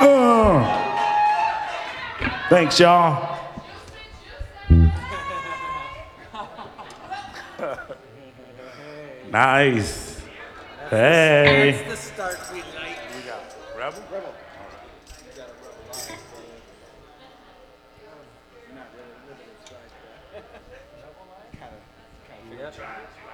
Thanks, y'all. Nice. Hey. That's the start we like. Rebel? Yep.